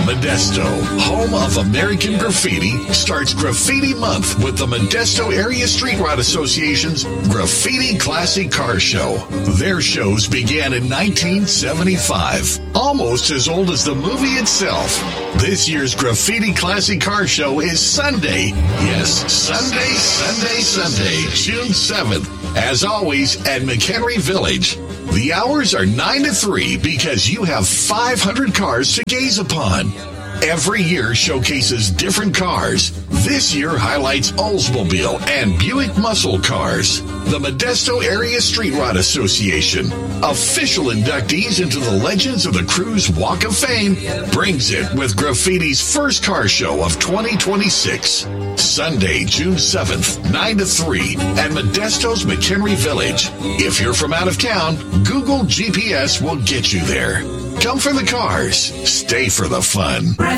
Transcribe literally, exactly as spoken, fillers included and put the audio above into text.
Modesto, home of American graffiti, starts Graffiti Month with the Modesto Area Street Rod Association's Graffiti Classic Car Show. Their shows began in nineteen seventy-five, almost as old as the movie itself. This year's Graffiti Classic Car Show is Sunday. Yes, Sunday, Sunday, Sunday, June seventh. As always, at McHenry Village. The hours are nine to three because you have five hundred cars to gaze upon. Every year showcases different cars. This year highlights Oldsmobile and Buick muscle cars. The Modesto Area Street Rod Association, official inductees into the Legends of the Cruise Walk of Fame, brings it with Graffiti's first car show of twenty twenty-six. Sunday, June seventh, nine to three at Modesto's McHenry Village. If you're from out of town, Google G P S will get you there. Come for the cars. Stay for the fun.